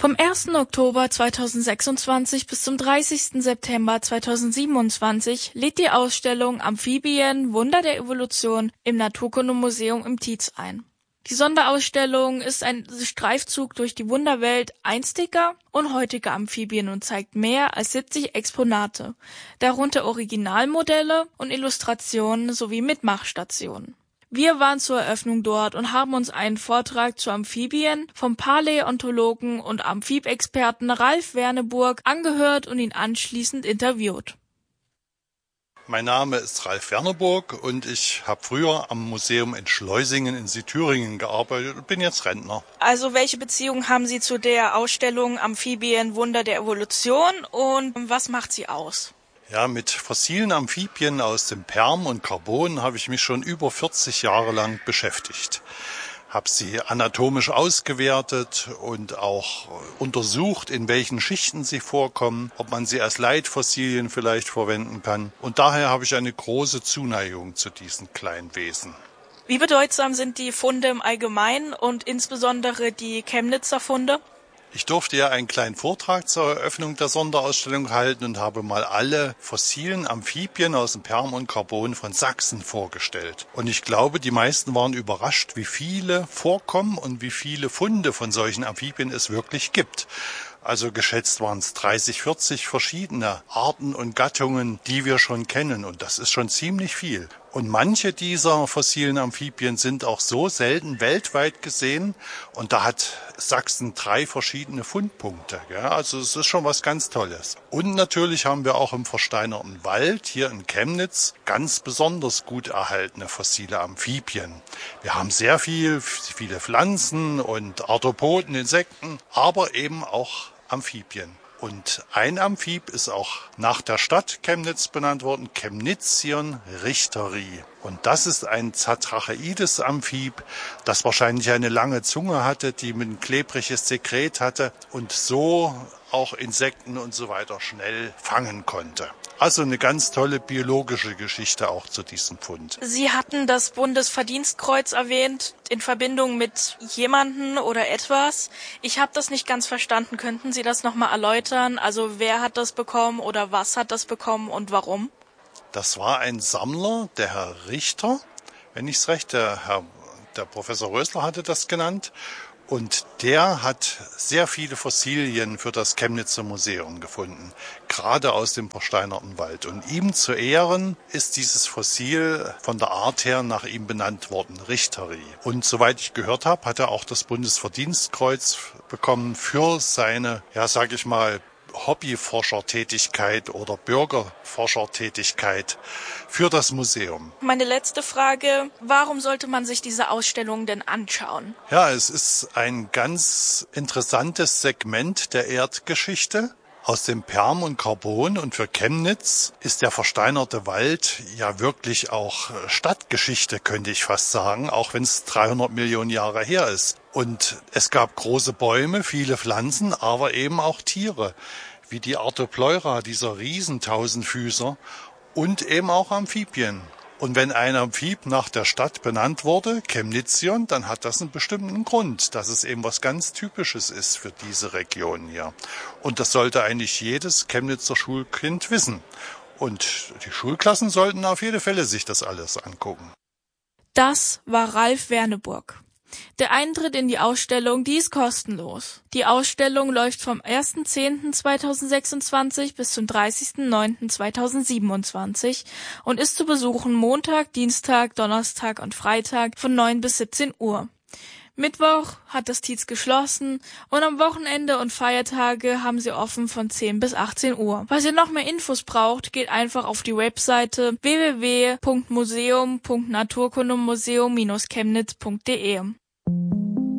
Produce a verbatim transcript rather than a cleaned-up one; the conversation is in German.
Vom ersten Oktober zweitausendsechsundzwanzig bis zum dreißigsten September zweitausendsiebenundzwanzig lädt die Ausstellung Amphibien – Wunder der Evolution im Naturkundemuseum im Tietz ein. Die Sonderausstellung ist ein Streifzug durch die Wunderwelt einstiger und heutiger Amphibien und zeigt mehr als siebzig Exponate, darunter Originalmodelle und Illustrationen sowie Mitmachstationen. Wir waren zur Eröffnung dort und haben uns einen Vortrag zu Amphibien vom Paläontologen und Amphibexperten Ralf Werneburg angehört und ihn anschließend interviewt. Mein Name ist Ralf Werneburg und ich habe früher am Museum in Schleusingen in Südthüringen gearbeitet und bin jetzt Rentner. Also welche Beziehung haben Sie zu der Ausstellung Amphibien – Wunder der Evolution und was macht sie aus? Ja, mit fossilen Amphibien aus dem Perm und Carbon habe ich mich schon über vierzig Jahre lang beschäftigt. Habe sie anatomisch ausgewertet und auch untersucht, in welchen Schichten sie vorkommen, ob man sie als Leitfossilien vielleicht verwenden kann. Und daher habe ich eine große Zuneigung zu diesen kleinen Wesen. Wie bedeutsam sind die Funde im Allgemeinen und insbesondere die Chemnitzer Funde? Ich durfte ja einen kleinen Vortrag zur Eröffnung der Sonderausstellung halten und habe mal alle fossilen Amphibien aus dem Perm und Carbon von Sachsen vorgestellt. Und ich glaube, die meisten waren überrascht, wie viele vorkommen und wie viele Funde von solchen Amphibien es wirklich gibt. Also geschätzt waren es dreißig, vierzig verschiedene Arten und Gattungen, die wir schon kennen. Und das ist schon ziemlich viel. Und manche dieser fossilen Amphibien sind auch so selten weltweit gesehen. Und da hat Sachsen drei verschiedene Fundpunkte. Ja, also es ist schon was ganz Tolles. Und natürlich haben wir auch im versteinerten Wald hier in Chemnitz ganz besonders gut erhaltene fossile Amphibien. Wir haben sehr viel, viele Pflanzen und Arthropoden, Insekten, aber eben auch Amphibien. Und ein Amphib ist auch nach der Stadt Chemnitz benannt worden, Chemnitzion richteri. Und das ist ein Zatracheides-Amphib, das wahrscheinlich eine lange Zunge hatte, die ein klebriges Sekret hatte und so auch Insekten und so weiter schnell fangen konnte. Also eine ganz tolle biologische Geschichte auch zu diesem Fund. Sie hatten das Bundesverdienstkreuz erwähnt in Verbindung mit jemanden oder etwas. Ich habe das nicht ganz verstanden. Könnten Sie das nochmal erläutern? Also wer hat das bekommen oder was hat das bekommen und warum? Das war ein Sammler, der Herr Richter, wenn ich es recht, der Herr, der Professor Rösler hatte das genannt. Und der hat sehr viele Fossilien für das Chemnitzer Museum gefunden, gerade aus dem versteinerten Wald. Und ihm zu Ehren ist dieses Fossil von der Art her nach ihm benannt worden, Richteri. Und soweit ich gehört habe, hat er auch das Bundesverdienstkreuz bekommen für seine, ja sag ich mal, Hobbyforschertätigkeit oder Bürgerforschertätigkeit für das Museum. Meine letzte Frage, warum sollte man sich diese Ausstellung denn anschauen? Ja, es ist ein ganz interessantes Segment der Erdgeschichte aus dem Perm und Carbon und für Chemnitz ist der versteinerte Wald ja wirklich auch Stadtgeschichte, könnte ich fast sagen, auch wenn es dreihundert Millionen Jahre her ist. Und es gab große Bäume, viele Pflanzen, aber eben auch Tiere, wie die Arthropleura, dieser Riesentausendfüßer und eben auch Amphibien. Und wenn ein Amphib nach der Stadt benannt wurde, Chemnitzion, dann hat das einen bestimmten Grund, dass es eben was ganz Typisches ist für diese Region hier. Und das sollte eigentlich jedes Chemnitzer Schulkind wissen. Und die Schulklassen sollten auf jeden Fall sich das alles angucken. Das war Ralf Werneburg. Der Eintritt in die Ausstellung, die ist kostenlos. Die Ausstellung läuft vom ersten zehnten zweitausendsechsundzwanzig bis zum dreißigsten neunten zweitausendsiebenundzwanzig und ist zu besuchen Montag, Dienstag, Donnerstag und Freitag von neun bis siebzehn Uhr. Mittwoch hat das Tietz geschlossen und am Wochenende und Feiertage haben sie offen von zehn bis achtzehn Uhr. Falls ihr noch mehr Infos braucht, geht einfach auf die Webseite w w w punkt museum punkt naturkundemuseum Bindestrich chemnitz punkt de.